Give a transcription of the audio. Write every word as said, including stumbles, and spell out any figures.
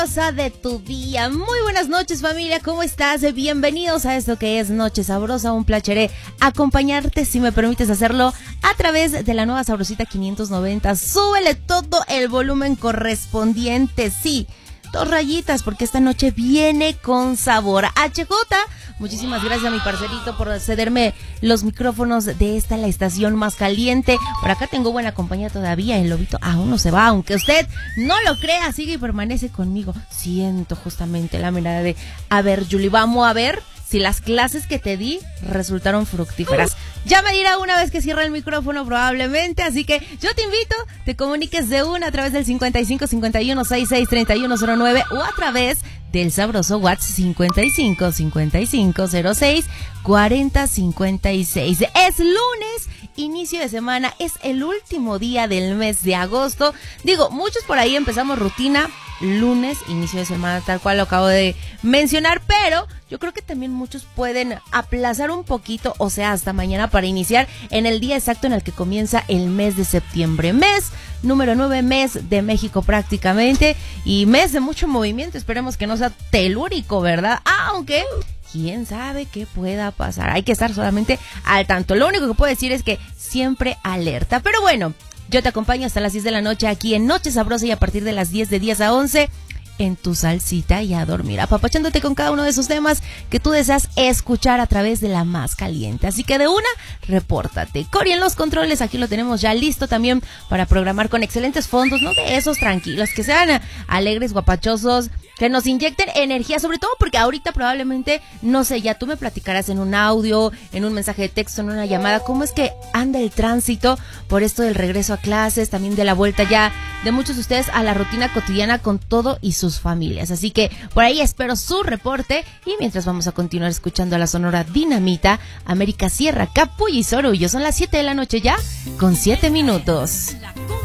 De tu día. Muy buenas noches, familia, ¿cómo estás? Bienvenidos a esto que es Noche Sabrosa. Un placer acompañarte, si me permites hacerlo, a través de la nueva Sabrosita quinientos noventa. Súbele todo el volumen correspondiente, sí, dos rayitas, porque esta noche viene con sabor. H J, muchísimas gracias a mi parcerito por cederme los micrófonos de esta, la estación más caliente. Por acá tengo buena compañía todavía, el lobito aún no se va, aunque usted no lo crea, sigue y permanece conmigo. Siento justamente la mirada de, a ver, Julie, vamos a ver si las clases que te di resultaron fructíferas. Ya me dirá una vez que cierre el micrófono probablemente, así que yo te invito, te comuniques de una a través del cincuenta y cinco cincuenta y uno sesenta y seis treinta y uno cero nueve o a través del sabroso WhatsApp cincuenta y cinco cincuenta y cinco cero seis cuarenta cincuenta y seis. Es lunes, inicio de semana, es el último día del mes de agosto. Digo, muchos por ahí empezamos rutina lunes, inicio de semana, tal cual lo acabo de mencionar, pero yo creo que también muchos pueden aplazar un poquito, o sea, hasta mañana, para iniciar en el día exacto en el que comienza el mes de septiembre. Mes número nueve, mes de México prácticamente, y mes de mucho movimiento. Esperemos que no sea telúrico, ¿verdad? Aunque quién sabe qué pueda pasar. Hay que estar solamente al tanto. Lo único que puedo decir es que siempre alerta. Pero bueno, yo te acompaño hasta las diez de la noche aquí en Noche Sabrosa, y a partir de las diez, de diez a once, en tu salsita y a dormir, apapachándote con cada uno de esos temas que tú deseas escuchar a través de la más caliente. Así que de una, repórtate. Cori en los controles, aquí lo tenemos ya listo también para programar con excelentes fondos, no de esos tranquilos, que sean alegres, guapachosos, que nos inyecten energía, sobre todo porque ahorita probablemente, no sé, ya tú me platicarás en un audio, en un mensaje de texto, en una llamada, cómo es que anda el tránsito por esto del regreso a clases, también de la vuelta ya de muchos de ustedes a la rutina cotidiana con todo y sus familias. Así que por ahí espero su reporte, y mientras vamos a continuar escuchando a la Sonora Dinamita, América Sierra, Capullo y Sorullo. Son las siete de la noche ya, con siete minutos.